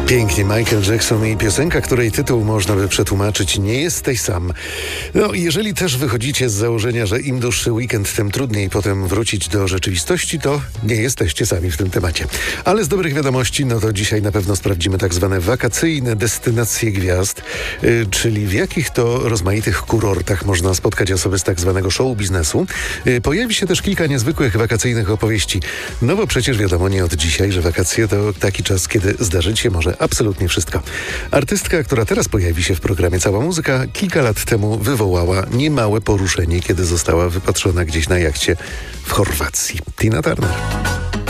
Pięknie, Michael Jackson i piosenka, której tytuł można by przetłumaczyć "Nie jesteś sam". No, jeżeli też wychodzicie z założenia, że im dłuższy weekend, tym trudniej potem wrócić do rzeczywistości, to nie jesteście sami w tym temacie. Ale z dobrych wiadomości, no to dzisiaj na pewno sprawdzimy tak zwane wakacyjne destynacje gwiazd, czyli w jakich to rozmaitych kurortach można spotkać osoby z tak zwanego show biznesu. Pojawi się też kilka niezwykłych wakacyjnych opowieści. No bo przecież wiadomo nie od dzisiaj, że wakacje to taki czas, kiedy zdarzyć się może absolutnie wszystko. Artystka, która teraz pojawi się w programie Cała Muzyka, kilka lat temu wywołała niemałe poruszenie, kiedy została wypatrzona gdzieś na jachcie w Chorwacji. Tina Turner.